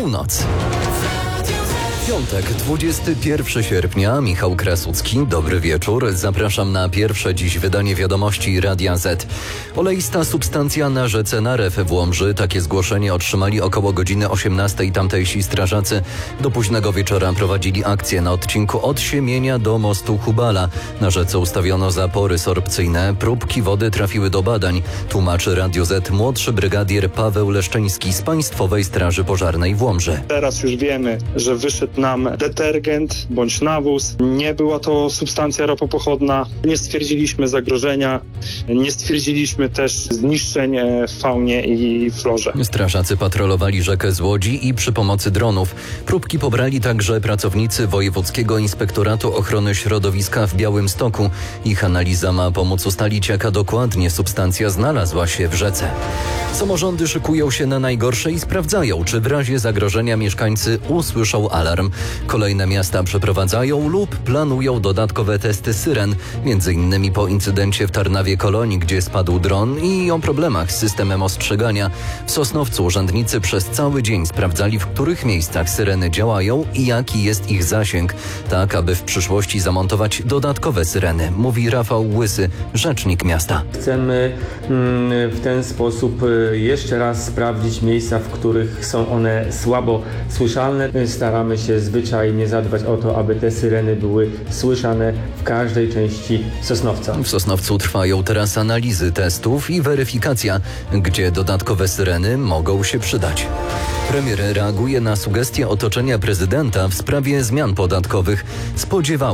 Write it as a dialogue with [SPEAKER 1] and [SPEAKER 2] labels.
[SPEAKER 1] północ. Piątek, 21 sierpnia, Michał Krasucki. Dobry wieczór. Zapraszam na pierwsze dziś wydanie wiadomości Radia Z. Oleista substancja na rzece Narew w Łomży. Takie zgłoszenie otrzymali około godziny 18 tamtejsi strażacy. Do późnego wieczora prowadzili akcję na odcinku od Siemienia do mostu Hubala. Na rzece ustawiono zapory sorbcyjne. Próbki wody trafiły do badań. Tłumaczy Radio Z młodszy brygadier Paweł Leszczyński z Państwowej Straży Pożarnej w Łomży.
[SPEAKER 2] Teraz już wiemy, że wyszedł nam detergent bądź nawóz. Nie była to substancja ropopochodna. Nie stwierdziliśmy zagrożenia. Nie stwierdziliśmy też zniszczeń w faunie i florze.
[SPEAKER 1] Strażacy patrolowali rzekę z łodzi i przy pomocy dronów. Próbki pobrali także pracownicy Wojewódzkiego Inspektoratu Ochrony Środowiska w Białymstoku. Ich analiza ma pomóc ustalić, jaka dokładnie substancja znalazła się w rzece. Samorządy szykują się na najgorsze i sprawdzają, czy w razie zagrożenia mieszkańcy usłyszą alarm. Kolejne miasta przeprowadzają lub planują dodatkowe testy syren, m.in. po incydencie w Tarnawie Kolonii, gdzie spadł dron i o problemach z systemem ostrzegania. W Sosnowcu urzędnicy przez cały dzień sprawdzali, w których miejscach syreny działają i jaki jest ich zasięg, tak aby w przyszłości zamontować dodatkowe syreny, mówi Rafał Łysy, rzecznik miasta.
[SPEAKER 3] Chcemy w ten sposób jeszcze raz sprawdzić miejsca, w których są one słabo słyszalne. Staramy się zwyczajnie zadbać o to, aby te syreny były słyszane w każdej części Sosnowca.
[SPEAKER 1] W Sosnowcu trwają teraz analizy testów i weryfikacja, gdzie dodatkowe syreny mogą się przydać. Premier reaguje na sugestie otoczenia prezydenta w sprawie zmian podatkowych. Spodziewał